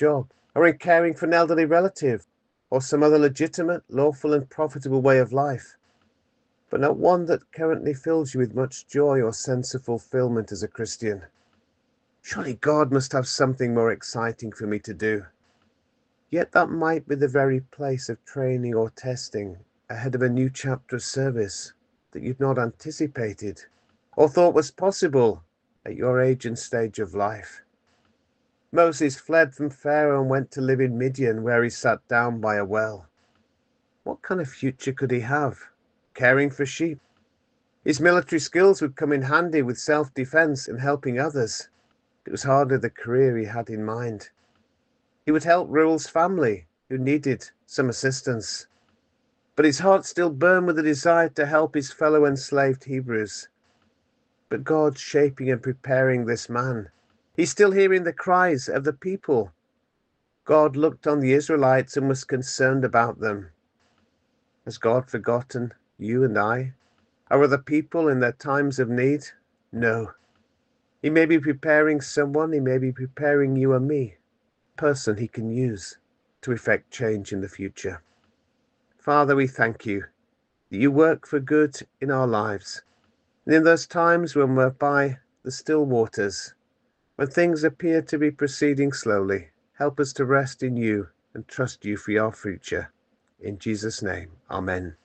job, or in caring for an elderly relative, or some other legitimate, lawful, and profitable way of life, but not one that currently fills you with much joy or sense of fulfillment as a Christian. Surely God must have something more exciting for me to do. Yet that might be the very place of training or testing ahead of a new chapter of service that you'd not anticipated or thought was possible at your age and stage of life. Moses fled from Pharaoh and went to live in Midian, where he sat down by a well. What kind of future could he have? Caring for sheep. His military skills would come in handy with self-defense and helping others. It was hardly the career he had in mind. He would help Reuel's family, who needed some assistance. But his heart still burned with the desire to help his fellow enslaved Hebrews. But God's shaping and preparing this man. He's still hearing the cries of the people. God looked on the Israelites and was concerned about them. Has God forgotten you and I? Or other people in their times of need? No. He may be preparing someone, he may be preparing you and me, a person he can use to effect change in the future. Father, we thank you that you work for good in our lives. And in those times when we're by the still waters, when things appear to be proceeding slowly, help us to rest in you and trust you for your future. In Jesus' name, amen.